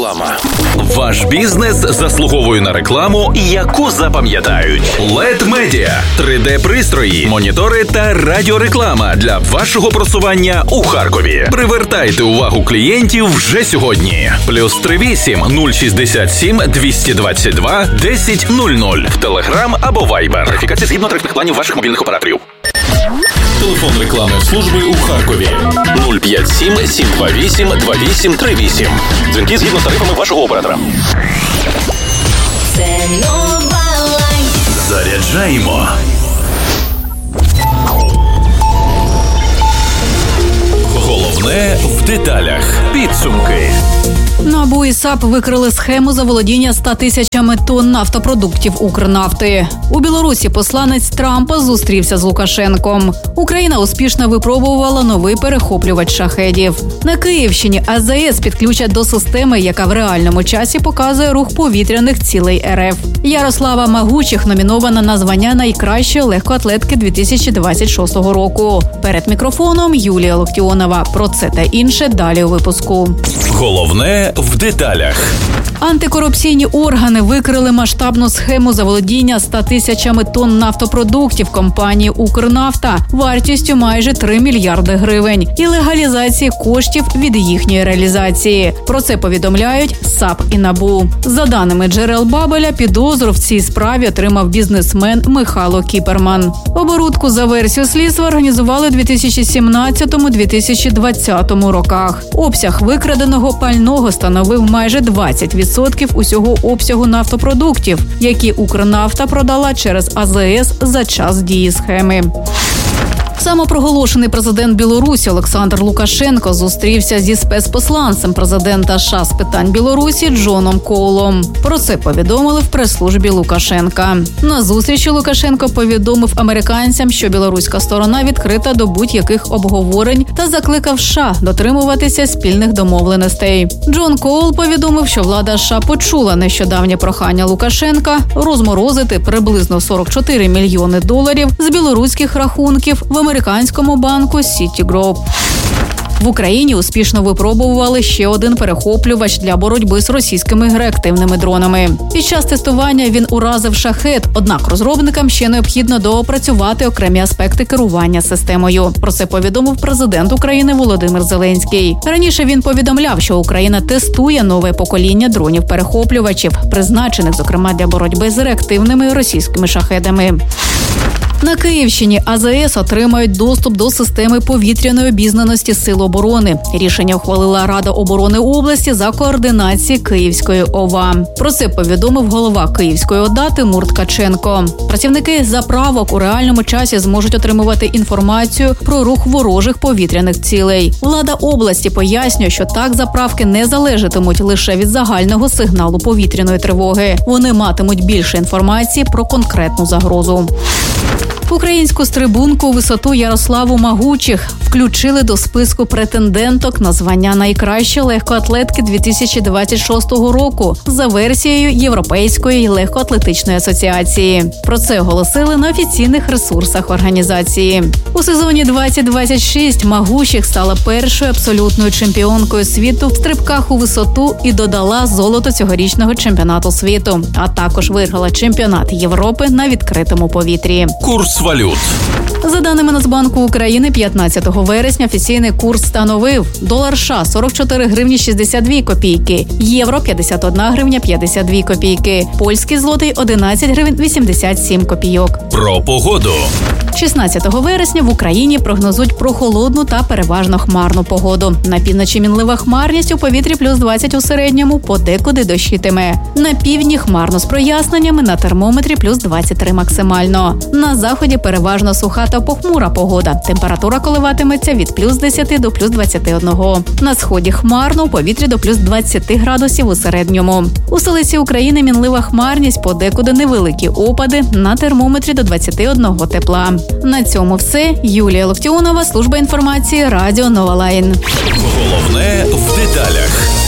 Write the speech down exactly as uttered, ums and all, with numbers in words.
Реклама. Ваш бізнес заслуговує на рекламу, яку запам'ятають. лед Media – три де-пристрої, монітори та радіореклама для вашого просування у Харкові. Привертайте увагу клієнтів вже сьогодні. Плюс три вісім нуль шістдесят сім двісті двадцять два десять нуль нуль в Телеграм або Вайбер. Верифікація згідно тарифних планів ваших мобільних операторів. Телефон рекламної служби у Харкові нуль п'ять сім сім два вісім два вісім три вісім. Дзвінки згідно з тарифами вашого оператора. Це нова лайф. Заряджаємо. Головне в деталях. Підсумки. НАБУ і САП викрили схему заволодіння ста тисячами тонн нафтопродуктів Укрнафти. У Білорусі посланець Трампа зустрівся з Лукашенком. Україна успішно випробувала новий перехоплювач шахедів. На Київщині а зе ес підключать до системи, яка в реальному часі показує рух повітряних цілей ер еф. Ярослава Магучих номінована на звання найкращої легкоатлетки дві тисячі двадцять шостого року. Перед мікрофоном Юлія Локтіонова. Про це та інше далі у випуску. Головне в деталях. Антикорупційні органи викрили масштабну схему заволодіння ста тисячами тонн нафтопродуктів компанії «Укрнафта» вартістю майже три мільярди гривень і легалізації коштів від їхньої реалізації. Про це повідомляють САП і НАБУ. За даними джерел Бабеля, підозру в цій справі отримав бізнесмен Михайло Кіперман. Оборудку за версією слідства організували у дві тисячі сімнадцятому - дві тисячі двадцятому роках. Обсяг викраденого пального становив майже двадцять відсотків усього обсягу нафтопродуктів, які «Укрнафта» продала через а зе ес за час дії схеми. Самопроголошений президент Білорусі Олександр Лукашенко зустрівся зі спецпосланцем президента США з питань Білорусі Джоном Коулом. Про це повідомили в прес-службі Лукашенка. На зустрічі Лукашенко повідомив американцям, що білоруська сторона відкрита до будь-яких обговорень та закликав США дотримуватися спільних домовленостей. Джон Коул повідомив, що влада США почула нещодавнє прохання Лукашенка розморозити приблизно сорок чотири мільйони доларів з білоруських рахунків в американському банку Citigroup. В Україні успішно випробували ще один перехоплювач для боротьби з російськими реактивними дронами. Під час тестування він уразив шахед, однак розробникам ще необхідно доопрацювати окремі аспекти керування системою. Про це повідомив президент України Володимир Зеленський. Раніше він повідомляв, що Україна тестує нове покоління дронів-перехоплювачів, призначених, зокрема, для боротьби з реактивними російськими шахедами. На Київщині а зе ес отримають доступ до системи повітряної обізнаності Сил оборони. Рішення ухвалила Рада оборони області за координації Київської о ва. Про це повідомив голова Київської ОДА Тимур Ткаченко. Працівники заправок у реальному часі зможуть отримувати інформацію про рух ворожих повітряних цілей. Влада області пояснює, що так заправки не залежатимуть лише від загального сигналу повітряної тривоги. Вони матимуть більше інформації про конкретну загрозу. Українську стрибунку у висоту Ярославу Магучих включили до списку претенденток на звання найкращої легкоатлетки дві тисячі двадцять шостого року за версією Європейської легкоатлетичної асоціації. Про це оголосили на офіційних ресурсах організації. У сезоні двадцять двадцять шість Магучих стала першою абсолютною чемпіонкою світу в стрибках у висоту і додала золото цьогорічного чемпіонату світу, а також виграла чемпіонат Європи на відкритому повітрі. Курс валют. За даними Нацбанку України, п'ятнадцятого вересня офіційний курс становив долар США сорок чотири гривні шістдесят дві копійки, євро п'ятдесят одна гривня п'ятдесят дві копійки, польський злотий одинадцять гривень вісімдесят сім копійок. Про погоду. шістнадцятого вересня в Україні прогнозують прохолодну та переважно хмарну погоду. На півночі мінлива хмарність, у повітрі плюс двадцять у середньому, подекуди дощитиме. На півдні хмарно з проясненнями, на термометрі плюс двадцять три максимально. На заході переважно суха та похмура погода. Температура коливатиметься від плюс десяти до плюс двадцяти одного. На сході хмарно, у повітрі до плюс двадцяти градусів у середньому. У столиці України мінлива хмарність, подекуди невеликі опади, на термометрі до двадцяти одного тепла. На цьому все. Юлія Локтіонова, служба інформації, Радіо Нова Лайн. Головне в деталях.